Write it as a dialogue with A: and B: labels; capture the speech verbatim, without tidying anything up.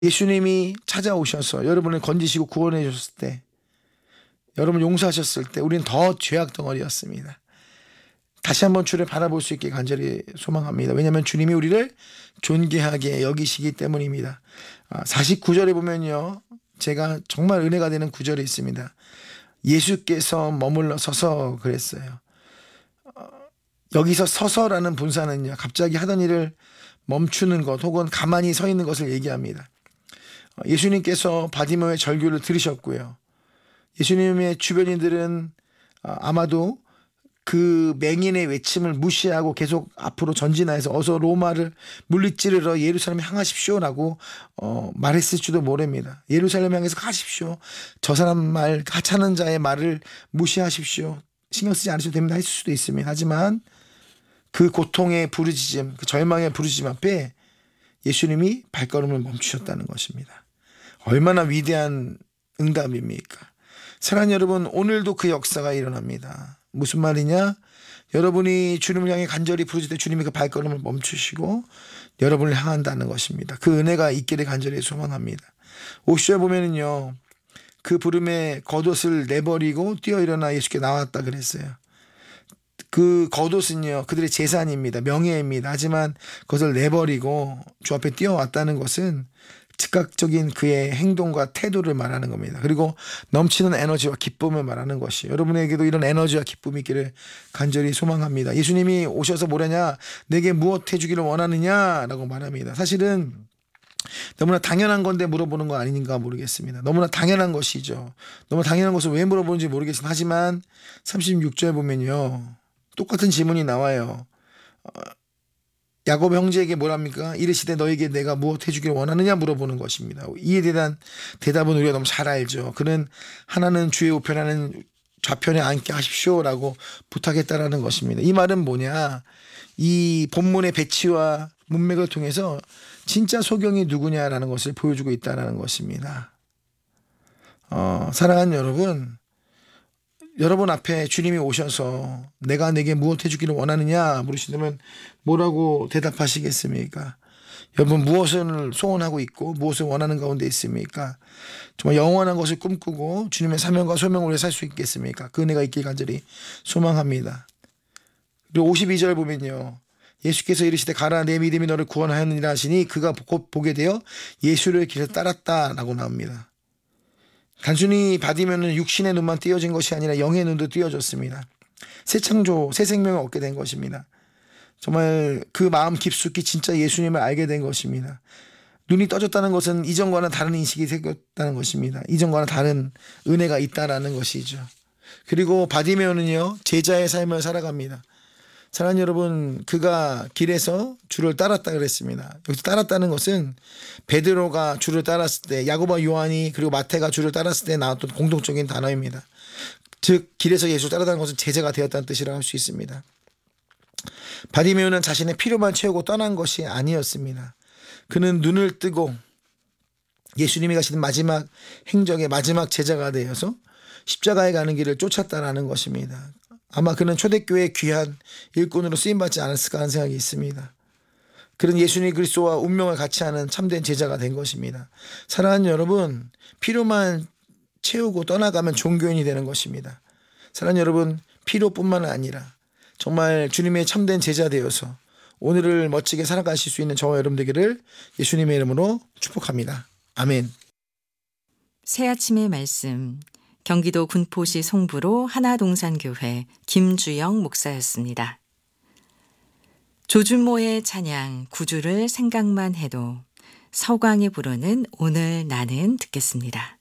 A: 예수님이 찾아오셔서 여러분을 건지시고 구원해 주셨을 때, 여러분 용서하셨을 때 우리는 더 죄악 덩어리였습니다. 다시 한번 주를 바라볼 수 있게 간절히 소망합니다. 왜냐하면 주님이 우리를 존귀하게 여기시기 때문입니다. 사십구 절에 보면요, 제가 정말 은혜가 되는 구절이 있습니다. 예수께서 머물러 서서 그랬어요. 여기서 서서라는 분사는요, 갑자기 하던 일을 멈추는 것 혹은 가만히 서 있는 것을 얘기합니다. 예수님께서 바디메오의 절규를 들으셨고요. 예수님의 주변인들은 아마도 그 맹인의 외침을 무시하고 계속 앞으로 전진하여서 어서 로마를 물리찌르러 예루살렘에 향하십시오라고 어, 말했을지도 모릅니다. 예루살렘 향해서 가십시오. 저 사람 말, 하찮은 자의 말을 무시하십시오. 신경 쓰지 않으셔도 됩니다. 했을 수도 있습니다. 하지만 그 고통의 부르짖음, 그 절망의 부르짖음 앞에 예수님이 발걸음을 멈추셨다는 것입니다. 얼마나 위대한 응답입니까? 사랑하는 여러분, 오늘도 그 역사가 일어납니다. 무슨 말이냐? 여러분이 주님을 향해 간절히 부르짖을 때 주님이 그 발걸음을 멈추시고 여러분을 향한다는 것입니다. 그 은혜가 있기를 간절히 소망합니다. 오십 절 보면은요, 그 부름에 겉옷을 내버리고 뛰어 일어나 예수께 나왔다 그랬어요. 그 겉옷은요, 그들의 재산입니다. 명예입니다. 하지만 그것을 내버리고 주 앞에 뛰어왔다는 것은 즉각적인 그의 행동과 태도를 말하는 겁니다. 그리고 넘치는 에너지와 기쁨을 말하는 것이, 여러분에게도 이런 에너지와 기쁨이 있기를 간절히 소망합니다. 예수님이 오셔서 뭐라냐? 내게 무엇 해주기를 원하느냐? 라고 말합니다. 사실은 너무나 당연한 건데 물어보는 거 아닌가 모르겠습니다. 너무나 당연한 것이죠. 너무 당연한 것을 왜 물어보는지 모르겠습니다. 하지만 삼십육 절 보면요, 똑같은 질문이 나와요. 어, 야곱 형제에게 뭐랍니까? 이르시되 너에게 내가 무엇 해주기를 원하느냐 물어보는 것입니다. 이에 대한 대답은 우리가 너무 잘 알죠. 그는 하나는 주의 우편하는 좌편에 앉게 하십시오라고 부탁했다라는 것입니다. 이 말은 뭐냐? 이 본문의 배치와 문맥을 통해서 진짜 소경이 누구냐라는 것을 보여주고 있다는 것입니다. 어, 사랑하는 여러분, 여러분 앞에 주님이 오셔서 내가 내게 무엇 해주기를 원하느냐 물으시면 뭐라고 대답하시겠습니까? 여러분, 무엇을 소원하고 있고 무엇을 원하는 가운데 있습니까? 정말 영원한 것을 꿈꾸고 주님의 사명과 소명을 위해 살 수 있겠습니까? 그 은혜가 있길 간절히 소망합니다. 그리고 오십이 절 보면요, 예수께서 이르시되 가라, 내 믿음이 너를 구원하였느니라 하시니 그가 곧 보게 되어 예수를 길에 따랐다라고 나옵니다. 단순히 바디메오는 육신의 눈만 띄어진 것이 아니라 영의 눈도 띄어졌습니다. 새 창조, 새 생명을 얻게 된 것입니다. 정말 그 마음 깊숙이 진짜 예수님을 알게 된 것입니다. 눈이 떠졌다는 것은 이전과는 다른 인식이 생겼다는 것입니다. 이전과는 다른 은혜가 있다라는 것이죠. 그리고 바디메오는요, 제자의 삶을 살아갑니다. 사랑하는 여러분, 그가 길에서 주를 따랐다 그랬습니다. 여기서 따랐다는 것은 베드로가 주를 따랐을 때, 야고보와 요한이 그리고 마태가 주를 따랐을 때 나왔던 공통적인 단어입니다. 즉 길에서 예수를 따랐다는 것은 제자가 되었다는 뜻이라고 할 수 있습니다. 바디메오는 자신의 필요만 채우고 떠난 것이 아니었습니다. 그는 눈을 뜨고 예수님이 가시는 마지막 행적의 마지막 제자가 되어서 십자가에 가는 길을 쫓았다라는 것입니다. 아마 그는 초대교회의 귀한 일꾼으로 쓰임받지 않았을까 하는 생각이 있습니다. 그는 예수님 그리스도와 운명을 같이 하는 참된 제자가 된 것입니다. 사랑하는 여러분, 필요만 채우고 떠나가면 종교인이 되는 것입니다. 사랑하는 여러분, 필요뿐만 아니라 정말 주님의 참된 제자 되어서 오늘을 멋지게 살아가실 수 있는 저와 여러분 되기를 예수님의 이름으로 축복합니다. 아멘.
B: 새 아침의 말씀, 경기도 군포시 송부로 하나동산교회 김주영 목사였습니다. 조준모의 찬양 구주를 생각만 해도 서광이 부르는 오늘 나는 듣겠습니다.